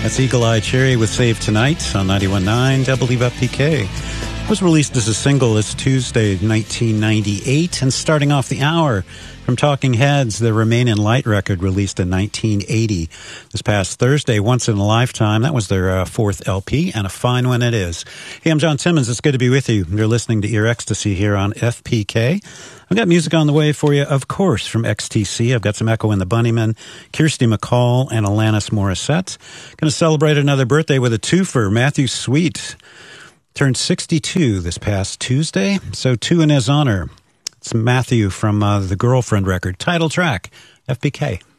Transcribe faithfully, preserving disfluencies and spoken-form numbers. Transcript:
That's Eagle Eye Cherry with Save Tonight on ninety-one point nine W F P K. It was released as a single this Tuesday, nineteen ninety-eight. And starting off the hour from Talking Heads, the Remain in Light record released in nineteen eighty. This past Thursday, Once in a Lifetime. That was their uh, fourth L P, and a fine one it is. Hey, I'm John Timmons. It's good to be with you. You're listening to Ear Ecstasy here on F P K. I've got music on the way for you, of course, from X T C. I've got some Echo and the Bunnymen, Kirsty MacColl, and Alanis Morissette. Going to celebrate another birthday with a twofer. Matthew Sweet turned sixty-two this past Tuesday, so two in his honor. It's Matthew from uh, the Girlfriend record, title track, F P K.